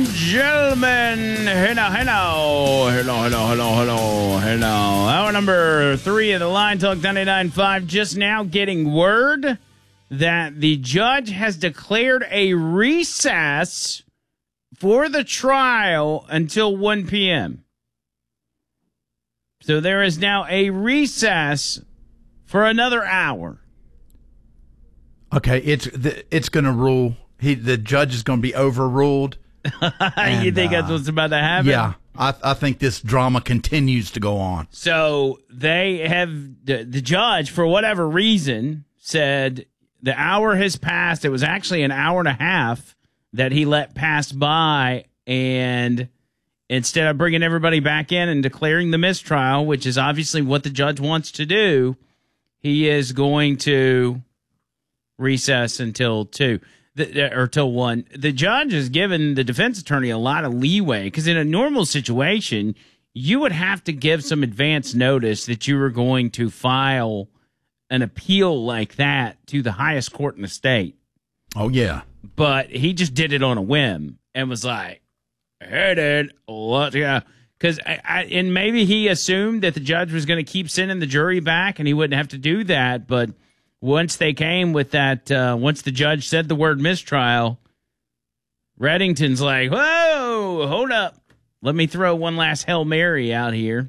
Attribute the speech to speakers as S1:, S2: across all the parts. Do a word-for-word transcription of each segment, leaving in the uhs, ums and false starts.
S1: gentlemen, hello, hello, hello, hello, hello, hello, hello. Hour number three of the Line Talk ninety-nine point five. Just now getting word that the judge has declared a recess for the trial until one p.m. So there is now a recess for another hour.
S2: Okay, it's it's going to rule. He the judge is going to be overruled.
S1: And, you think uh, that's what's about to happen?
S2: Yeah, I, I think this drama continues to go on.
S1: So they have the, the judge, for whatever reason, said the hour has passed. It was actually an hour and a half that he let pass by, and instead of bringing everybody back in and declaring the mistrial, which is obviously what the judge wants to do, he is going to recess until two. The, or till one. The judge has given the defense attorney a lot of leeway because in a normal situation, you would have to give some advance notice that you were going to file an appeal like that to the highest court in the state.
S2: Oh, yeah.
S1: But he just did it on a whim and was like, hey, dude, let's go. Because I, I, and maybe he assumed that the judge was going to keep sending the jury back and he wouldn't have to do that, but once they came with that, uh, once the judge said the word mistrial, Reddington's like, whoa, hold up. Let me throw one last Hail Mary out here.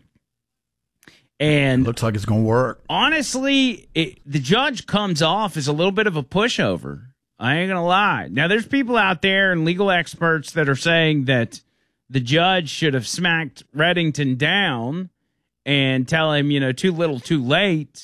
S1: And
S2: it looks like it's going to work.
S1: Honestly, it, the judge comes off as a little bit of a pushover. I ain't going to lie. Now, there's people out there and legal experts that are saying that the judge should have smacked Reddington down and tell him, you know, too little, too late.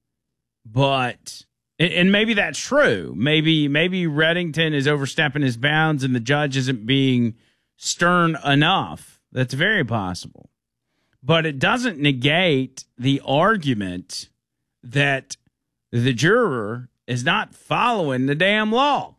S1: But, and maybe that's true. Maybe maybe Reddington is overstepping his bounds and the judge isn't being stern enough. That's very possible. But it doesn't negate the argument that the juror is not following the damn law.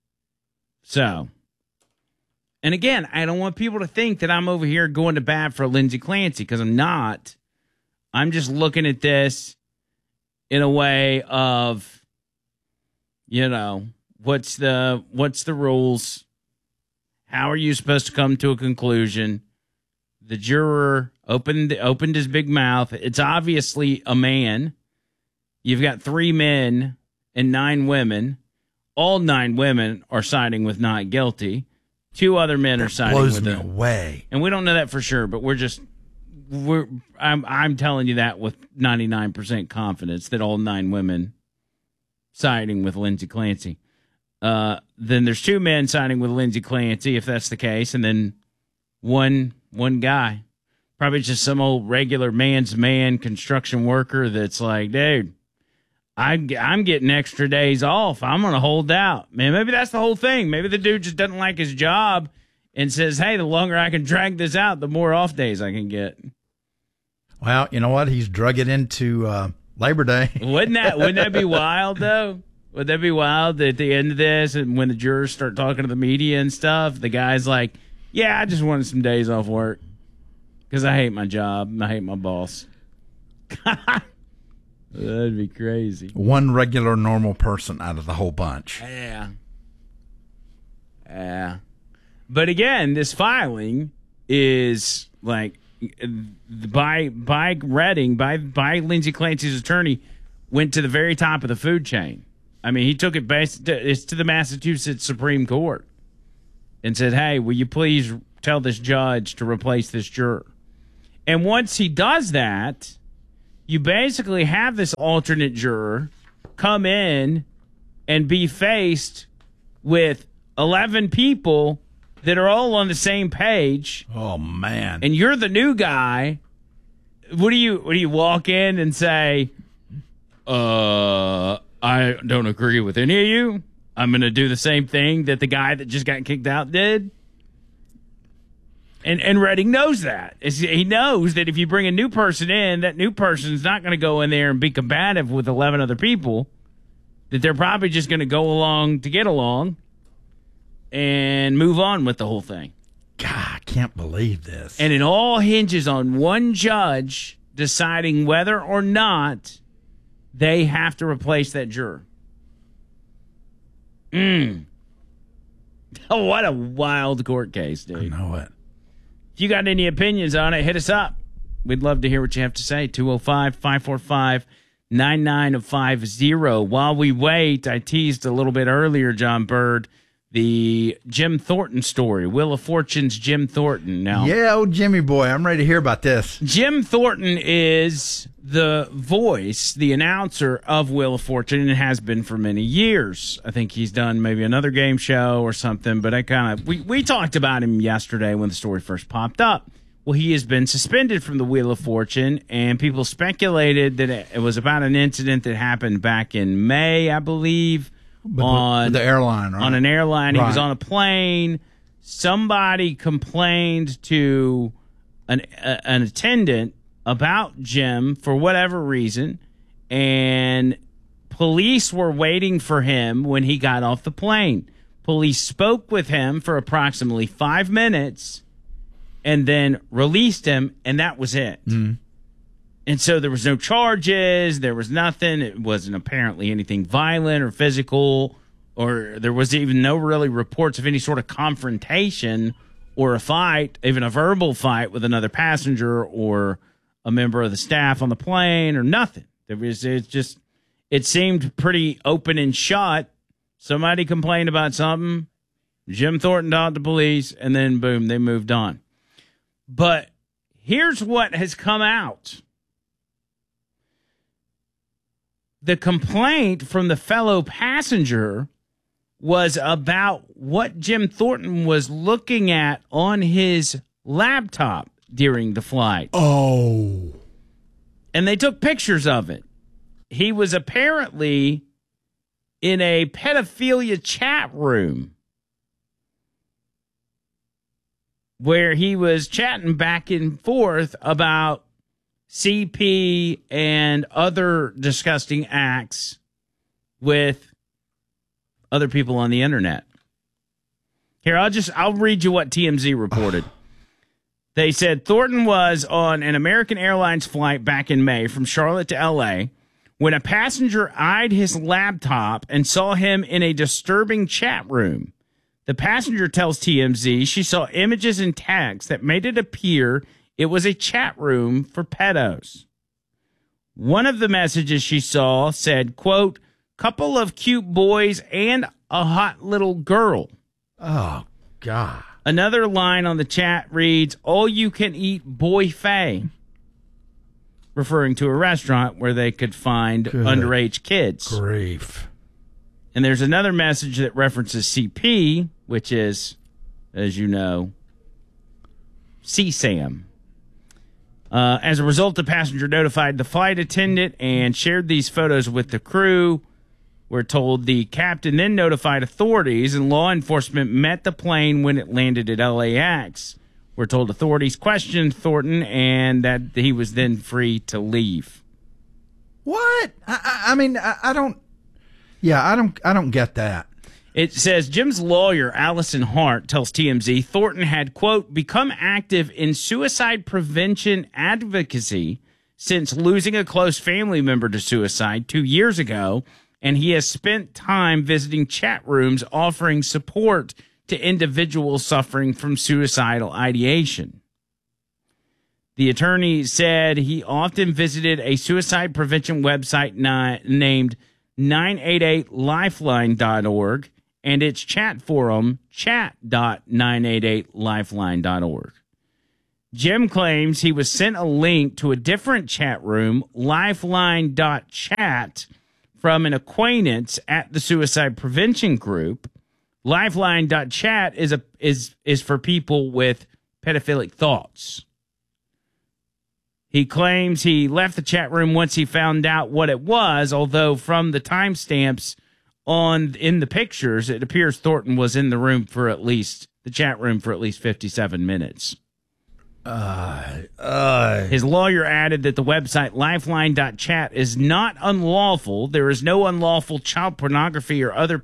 S1: So, and again, I don't want people to think that I'm over here going to bat for Lindsey Clancy because I'm not. I'm just looking at this in a way of, you know, what's the what's the rules? How are you supposed to come to a conclusion? The juror opened opened his big mouth. It's obviously a man. You've got three men and nine women. All nine women are siding with not guilty. Two other men
S2: that
S1: are siding
S2: blows
S1: with
S2: me
S1: it.
S2: away.
S1: And we don't know that for sure, but we're just We're, I'm I'm telling you that with ninety-nine percent confidence that all nine women siding with Lindsey Clancy. Uh, then there's two men siding with Lindsey Clancy, if that's the case, and then one one guy, probably just some old regular man's man construction worker that's like, dude, I, I'm getting extra days off. I'm going to hold out. Man, maybe that's the whole thing. Maybe the dude just doesn't like his job and says, hey, the longer I can drag this out, the more off days I can get.
S2: Well, you know what? He's drug it into uh, Labor Day.
S1: Wouldn't that wouldn't that be wild though? Would that be wild that at the end of this, and when the jurors start talking to the media and stuff, the guy's like, "Yeah, I just wanted some days off work because I hate my job and I hate my boss." That'd be crazy.
S2: One regular, normal person out of the whole bunch.
S1: Yeah. Yeah. But again, this filing is like. By by Redding, by by Lindsey Clancy's attorney, went to the very top of the food chain. I mean, he took it based to, it's to the Massachusetts Supreme Court and said, "Hey, will you please tell this judge to replace this juror?" And once he does that, you basically have this alternate juror come in and be faced with eleven people that are all on the same page.
S2: Oh, man.
S1: And you're the new guy. What do you what do you walk in and say, uh, I don't agree with any of you. I'm going to do the same thing that the guy that just got kicked out did? And and Redding knows that. He knows that if you bring a new person in, that new person's not going to go in there and be combative with eleven other people, that they're probably just going to go along to get along and move on with the whole thing.
S2: God, I can't believe this.
S1: And it all hinges on one judge deciding whether or not they have to replace that juror. Mm. Oh, what a wild court case, dude.
S2: I know it.
S1: If you got any opinions on it, hit us up. We'd love to hear what you have to say. two oh five, five four five, nine nine five oh. While we wait, I teased a little bit earlier, John Bird, the Jim Thornton story. Wheel of Fortune's Jim Thornton. Now,
S2: yeah, old Jimmy boy. I'm ready to hear about this.
S1: Jim Thornton is the voice, the announcer of Wheel of Fortune, and has been for many years. I think he's done maybe another game show or something, but I kind of we, we talked about him yesterday when the story first popped up. Well, he has been suspended from the Wheel of Fortune, and people speculated that it was about an incident that happened back in May, I believe.
S2: But
S1: on
S2: the airline, right?
S1: On an airline. He
S2: right.
S1: was on a plane. Somebody complained to an uh, an attendant about Jim for whatever reason, and police were waiting for him when he got off the plane. Police spoke with him for approximately five minutes and then released him, and that was it.
S2: Mm.
S1: And so there was no charges. There was nothing. It wasn't apparently anything violent or physical, or there was even no really reports of any sort of confrontation or a fight, even a verbal fight with another passenger or a member of the staff on the plane or nothing. There was, it just, it seemed pretty open and shut. Somebody complained about something. Jim Thornton talked to police, and then boom, they moved on. But here's what has come out. The complaint from the fellow passenger was about what Jim Thornton was looking at on his laptop during the flight.
S2: Oh.
S1: And they took pictures of it. He was apparently in a pedophilia chat room where he was chatting back and forth about C P and other disgusting acts with other people on the internet. Here, I'll just, I'll read you what T M Z reported. They said Thornton was on an American Airlines flight back in May from Charlotte to L A when a passenger eyed his laptop and saw him in a disturbing chat room. The passenger tells T M Z she saw images and text that made it appear it was a chat room for pedos. One of the messages she saw said, quote, couple of cute boys and a hot little girl.
S2: Oh, God.
S1: Another line on the chat reads, all you can eat buffet, referring to a restaurant where they could find
S2: Good
S1: underage kids.
S2: Grief.
S1: And there's another message that references C P, which is, as you know, C SAM. Uh, as a result, the passenger notified the flight attendant and shared these photos with the crew. We're told the captain then notified authorities, and law enforcement met the plane when it landed at L A X. We're told authorities questioned Thornton and that he was then free to leave.
S2: What? I, I, I mean, I, I don't. Yeah, I don't. I don't get that.
S1: It says Jim's lawyer, Allison Hart, tells T M Z Thornton had, quote, become active in suicide prevention advocacy since losing a close family member to suicide two years ago, and he has spent time visiting chat rooms offering support to individuals suffering from suicidal ideation. The attorney said he often visited a suicide prevention website ni- named nine eight eight lifeline dot org and its chat forum, chat dot nine eight eight lifeline dot org. Jim claims he was sent a link to a different chat room, lifeline dot chat, from an acquaintance at the suicide prevention group. lifeline dot chat is a is is for people with pedophilic thoughts. He claims he left the chat room once he found out what it was, although from the timestamps on in the pictures, it appears Thornton was in the room for at least the chat room for at least fifty-seven minutes.
S2: Uh, uh.
S1: His lawyer added that the website lifeline dot chat is not unlawful. There is no unlawful child pornography or other